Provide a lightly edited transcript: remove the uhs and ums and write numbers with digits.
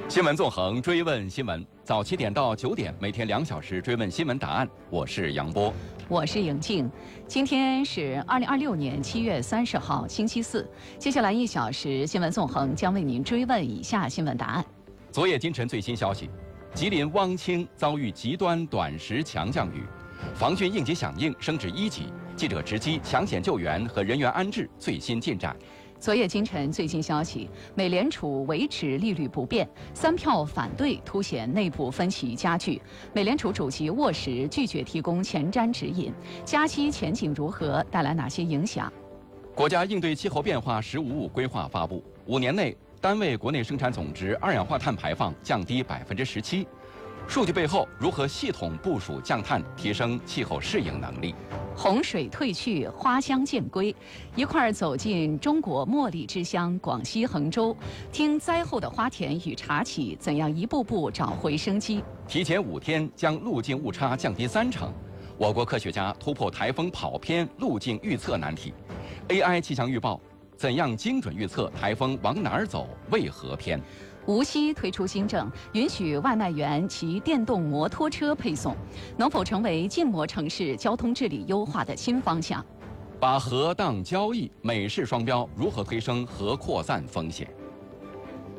新闻纵横，追问新闻，早7点到9点，每天2小时追问新闻答案。我是杨波， 我是莹静。今天是2026年7月30号，星期四。接下来1小时，新闻纵横将为您追问以下新闻答案。 昨夜今晨最新消息，吉林汪清遭遇极端短时强降雨，防汛应急响应升至1级。记者直击抢险救援和人员安置最新进展。 昨夜今晨最新消息，美联储维持利率不变，3票反对凸显内部分歧加剧。美联储主席沃什拒绝提供前瞻指引，加息前景如何，带来哪些影响？ 国家应对气候变化“十五五”规划发布，5年内单位国内生产总值二氧化碳排放降低17%。数据背后如何系统部署降碳，提升气候适应能力？ 洪水退去，花香渐归，一块儿走进中国茉莉之乡广西衡州，听灾后的花田与茶企怎样一步步找回生机。 提前5天将路径误差降低30%，我国科学家突破台风跑偏路径预测难题。AI 气象预报怎样精准预测台风往哪儿走，为何偏？ 无锡推出新政，允许外卖员骑电动摩托车配送，能否成为禁摩城市交通治理优化的新方向？ 把核当交易，美式双标如何推升核扩散风险？